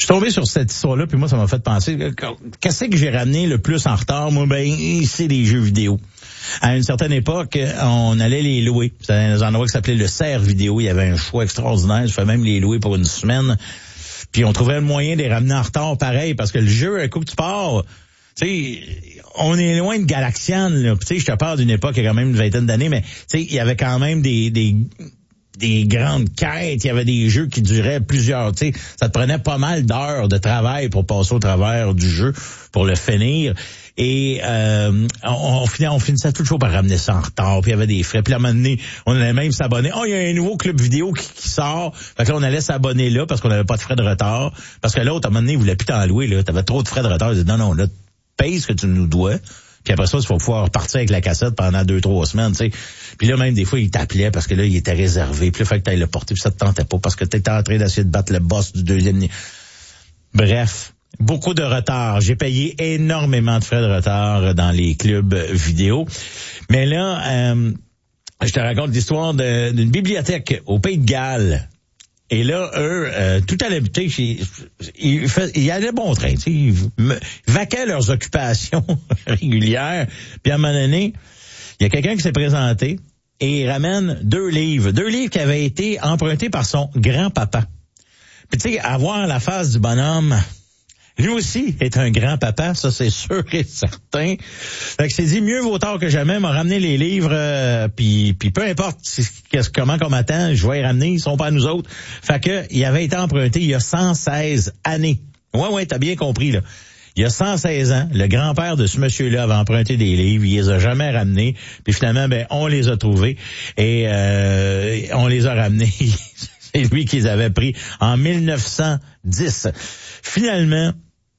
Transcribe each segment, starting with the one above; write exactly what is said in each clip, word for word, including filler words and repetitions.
Je suis tombé sur cette histoire-là, puis moi, ça m'a fait penser, qu'est-ce que j'ai ramené le plus en retard? Moi, ben, c'est les jeux vidéo. À une certaine époque, on allait les louer. C'était un endroit qui s'appelait le Cerf Vidéo. Il y avait un choix extraordinaire. Je fais même les louer pour une semaine. Puis on trouvait le moyen de les ramener en retard pareil, parce que le jeu, un coup que tu pars, tu sais, on est loin de Galaxian, là. Tu sais, je te parle d'une époque, il y a quand même une vingtaine d'années, mais tu sais, il y avait quand même des... des des grandes quêtes, il y avait des jeux qui duraient plusieurs, tu sais, ça te prenait pas mal d'heures de travail pour passer au travers du jeu, pour le finir. Et euh, on, on, on finissait toujours par ramener ça en retard, puis il y avait des frais. Puis à un moment donné, on allait même s'abonner. Oh, il y a un nouveau club vidéo qui, qui sort. Fait que là, on allait s'abonner là parce qu'on n'avait pas de frais de retard. Parce que l'autre, à un moment donné, il voulait plus t'en louer, là. T'avais trop de frais de retard. Il disait, non, non, là, paye ce que tu nous dois. Puis après ça, il faut pouvoir partir avec la cassette pendant deux, trois semaines, tu sais. Puis là, même des fois, il t'appelait parce que là, il était réservé. Puis là, il fallait que t'ailles le porter, puis ça te tentait pas parce que t'étais en train d'essayer de battre le boss du deuxième niveau. Bref, beaucoup de retard. J'ai payé énormément de frais de retard dans les clubs vidéo. Mais là, euh, je te raconte l'histoire de, d'une bibliothèque au Pays de Galles. Et là, eux, euh, tout allait, tu sais, ils, ils allaient bon train, tu sais, ils vaquaient leurs occupations régulières. Puis à un moment donné, il y a quelqu'un qui s'est présenté et il ramène deux livres, deux livres qui avaient été empruntés par son grand-papa. Puis tu sais, avoir la face du bonhomme, lui aussi est un grand-papa, ça c'est sûr et certain. Fait que c'est dit, mieux vaut tard que jamais, m'a ramené les livres, euh, puis puis peu importe comment qu'on m'attend, je vais les ramener, ils sont pas à nous autres. Fait que il avait été emprunté il y a cent seize années. Ouais, ouais, t'as bien compris, là. Il y a cent seize ans, le grand-père de ce monsieur-là avait emprunté des livres, il les a jamais ramenés, puis finalement, ben, on les a trouvés, et euh, on les a ramenés. C'est lui qui les avait pris en mille neuf cent dix. Finalement,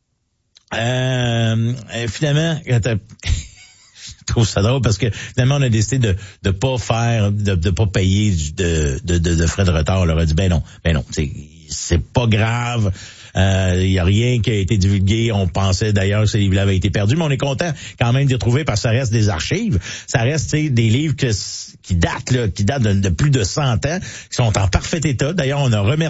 euh, finalement, je trouve ça drôle parce que finalement on a décidé de de pas faire, de de pas payer de de de, de frais de retard. On leur a dit ben non, ben non, c'est c'est pas grave. Il euh, y a rien qui a été divulgué. On pensait d'ailleurs que ces livres-là avaient été perdus, mais on est content quand même d'y retrouver parce que ça reste des archives. Ça reste, tu sais, des livres que, qui datent, là, qui datent de, de plus de cent ans, qui sont en parfait état. D'ailleurs, on a remercié